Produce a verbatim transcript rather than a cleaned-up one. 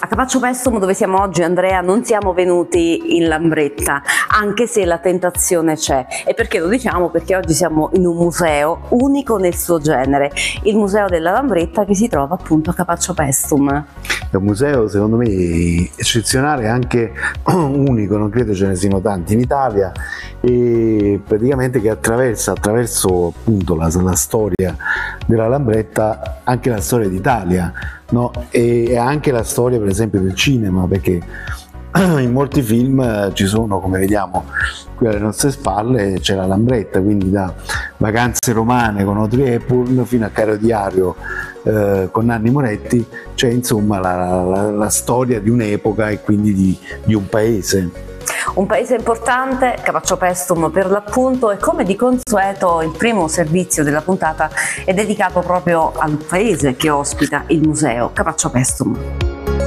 Capaccio Pestum, dove siamo oggi, Andrea, non siamo venuti in Lambretta, anche se la tentazione c'è. E perché lo diciamo? Perché oggi siamo in un museo unico nel suo genere, il Museo della Lambretta, che si trova appunto a Capaccio Pestum. È un museo secondo me eccezionale, anche unico, non credo ce ne siano tanti in Italia, e praticamente che attraversa attraverso appunto la, la storia della Lambretta anche la storia d'Italia, no? E anche la storia per esempio del cinema, perché in molti film ci sono, come vediamo qui alle nostre spalle, c'è la Lambretta, quindi da Vacanze romane con Audrey Hepburn fino a Caro Diario eh, con Nanni Moretti, c'è insomma la, la, la storia di un'epoca e quindi di, di un paese. Un paese importante, Capaccio Pestum per l'appunto, e come di consueto il primo servizio della puntata è dedicato proprio al paese che ospita il museo, Capaccio Pestum.